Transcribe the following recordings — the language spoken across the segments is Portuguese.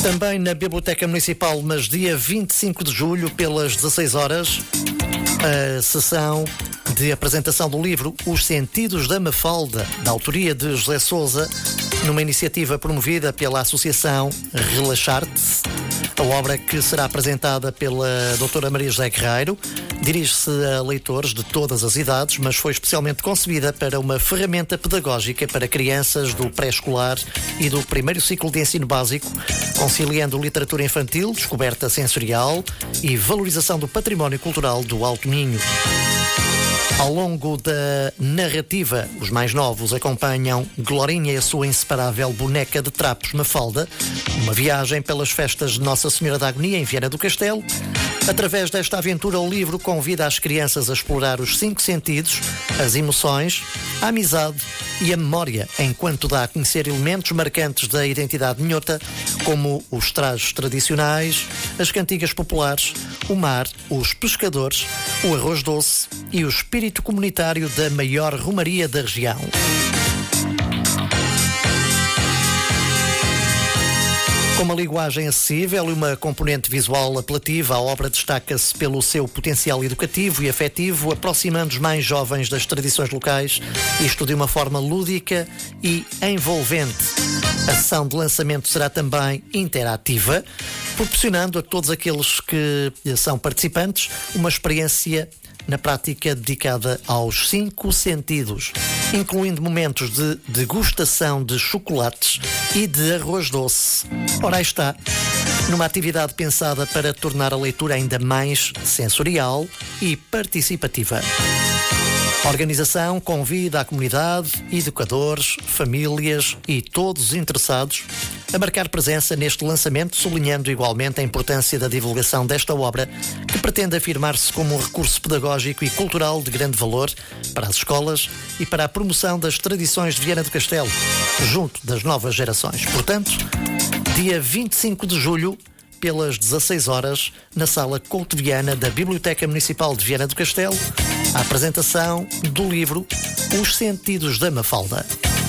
Também na Biblioteca Municipal, mas dia 25 de julho, pelas 16 horas, a sessão de apresentação do livro Os Sentidos da Mafalda, da autoria de José Sousa, numa iniciativa promovida pela Associação Relaxar-te. A obra, que será apresentada pela doutora Maria José Guerreiro, dirige-se a leitores de todas as idades, mas foi especialmente concebida para uma ferramenta pedagógica para crianças do pré-escolar e do primeiro ciclo de ensino básico, conciliando literatura infantil, descoberta sensorial e valorização do património cultural do Alto Minho. Ao longo da narrativa, os mais novos acompanham Glorinha e a sua inseparável boneca de trapos Mafalda, uma viagem pelas festas de Nossa Senhora da Agonia em Viana do Castelo. Através desta aventura, o livro convida as crianças a explorar os 5 sentidos, as emoções, a amizade e a memória, enquanto dá a conhecer elementos marcantes da identidade minhota, como os trajes tradicionais, as cantigas populares, o mar, os pescadores, o arroz doce e o espírito comunitário da maior romaria da região. Com uma linguagem acessível e uma componente visual apelativa, a obra destaca-se pelo seu potencial educativo e afetivo, aproximando os mais jovens das tradições locais, isto de uma forma lúdica e envolvente. A sessão de lançamento será também interativa, proporcionando a todos aqueles que são participantes uma experiência na prática dedicada aos 5 sentidos, incluindo momentos de degustação de chocolates e de arroz doce. Ora, aí está, numa atividade pensada para tornar a leitura ainda mais sensorial e participativa. A organização convida a comunidade, educadores, famílias e todos os interessados a marcar presença neste lançamento, sublinhando igualmente a importância da divulgação desta obra, que pretende afirmar-se como um recurso pedagógico e cultural de grande valor para as escolas e para a promoção das tradições de Viana do Castelo, junto das novas gerações. Portanto, dia 25 de julho, pelas 16 horas, na Sala Couto Viana da Biblioteca Municipal de Viana do Castelo, a apresentação do livro Os Sentidos da Mafalda.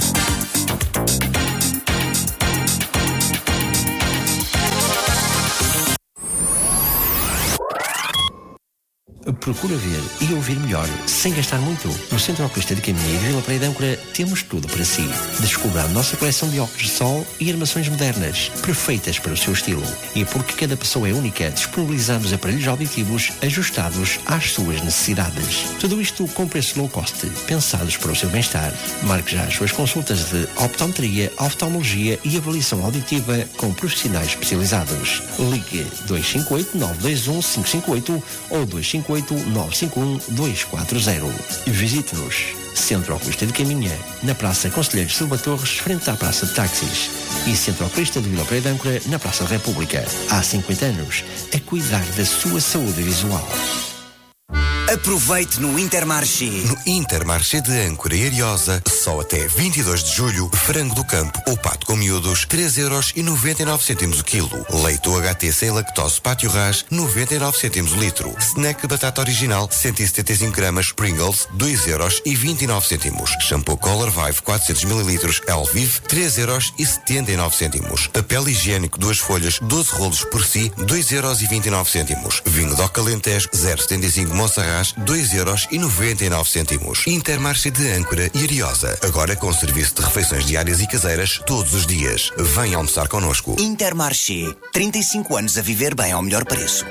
Procura ver e ouvir melhor, sem gastar muito. No Centro Oculista de Caminha e de Vila Praia de Âncora temos tudo para si. Descubra a nossa coleção de óculos de sol e armações modernas, perfeitas para o seu estilo. E porque cada pessoa é única, disponibilizamos aparelhos auditivos ajustados às suas necessidades. Tudo isto com preços low cost, pensados para o seu bem-estar. Marque já as suas consultas de optometria, oftalmologia e avaliação auditiva com profissionais especializados. Ligue 258-921-558 ou 258-951-240. Visite-nos. Centro Oculista de Caminha, na Praça Conselheiro Silva Torres, frente à Praça de Táxis. E Centro Oculista de Vila Praia de Âncora, na Praça da República. Há 50 anos, a cuidar da sua saúde visual. Aproveite no Intermarché. No Intermarché de Âncora e Ariosa, só até 22 de julho, frango do campo ou pato com miúdos, 3,99€ o quilo. Leite UHT sem lactose Pátio Ras, 99 cêntimos o litro. Snack batata original, 175 gramas, Pringles, 2,29€. Shampoo Color Vive, 400 ml, Elvive, 3,79€. Papel higiênico, 2 folhas, 12 rolos por si, 2,29€. Vinho DOC Alentejo, 0,75 Monserrat, 2,99€. Intermarché de Âncora e Ariosa. Agora com serviço de refeições diárias e caseiras todos os dias. Venha almoçar connosco. Intermarché. 35 anos a viver bem ao melhor preço.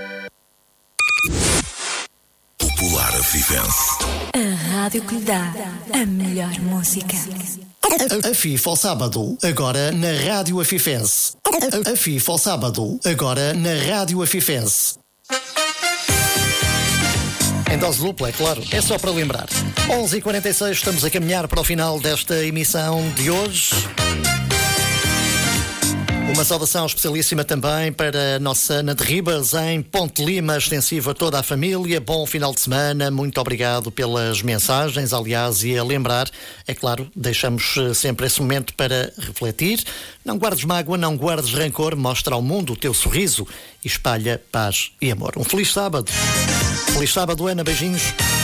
Popular Afivense. A rádio que lhe dá a melhor música. A FIFA ao sábado, agora na Rádio Afifense. A FIFA ao sábado, agora na Rádio Afifense. Em dose dupla, é claro, é só para lembrar. 11h46, estamos a caminhar para o final desta emissão de hoje. Uma saudação especialíssima também para a nossa Ana de Ribas, em Ponte Lima, extensiva a toda a família. Bom final de semana, muito obrigado pelas mensagens, aliás, e a lembrar, é claro, deixamos sempre esse momento para refletir. Não guardes mágoa, não guardes rancor, mostra ao mundo o teu sorriso e espalha paz e amor. Um feliz sábado. Feliz sábado, Ana, beijinhos.